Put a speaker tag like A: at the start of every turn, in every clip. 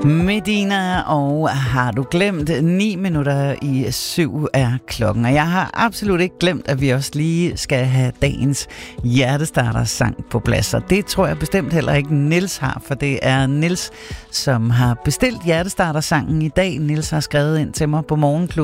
A: Medina, og har du glemt 6:09 er klokken. Og jeg har absolut ikke glemt, at vi også lige skal have dagens hjertestarter-sang på plads. Og det tror jeg bestemt heller ikke Niels har, for det er Niels, som har bestilt hjertestarter-sangen i dag. Niels har skrevet ind til mig på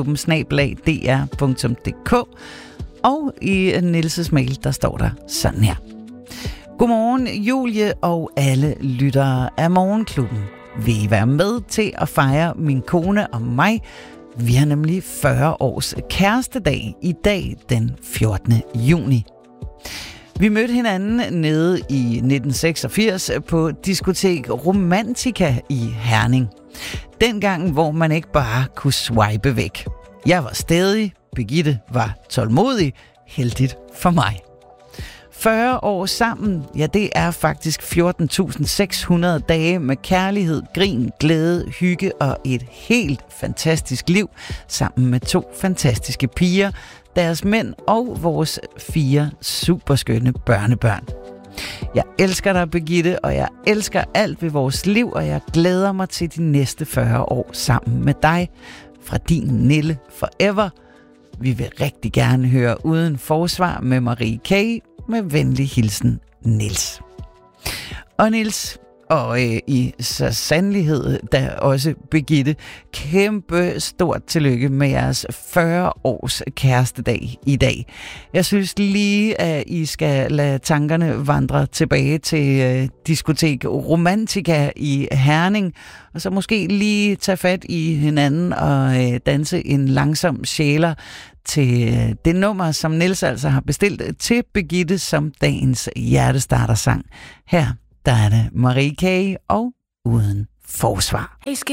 A: morgenklubben@dr.dk, og i Niels' mail, der står der sådan her. Godmorgen, Julie og alle lyttere af Morgenklubben. Vil I være med til at fejre min kone og mig? Vi har nemlig 40 års kærestedag i dag, den 14. juni. Vi mødte hinanden nede i 1986 på diskotek Romantica i Herning. Dengang, hvor man ikke bare kunne swipe væk. Jeg var stædig, Birgitte var tålmodig, heldigt for mig. 40 år sammen, ja, det er faktisk 14.600 dage med kærlighed, grin, glæde, hygge og et helt fantastisk liv sammen med 2 fantastiske piger, deres mænd og vores 4 superskønne børnebørn. Jeg elsker dig, Birgitte, og jeg elsker alt ved vores liv, og jeg glæder mig til de næste 40 år sammen med dig. Fra din Nille Forever. Vi vil rigtig gerne høre Uden Forsvar med Marie K. Med venlig hilsen, Niels. Og Niels, og i så sandelighed, der også Birgitte, kæmpe stort tillykke med jeres 40 års kærestedag i dag. Jeg synes lige, at I skal lade tankerne vandre tilbage til diskotek Romantica i Herning, og så måske lige tage fat i hinanden og danse en langsom sjæler til det nummer, som Niels altså har bestilt til Birgitte som dagens hjertestarter-sang. Her, der er det Marie K. og Uden Forsvar.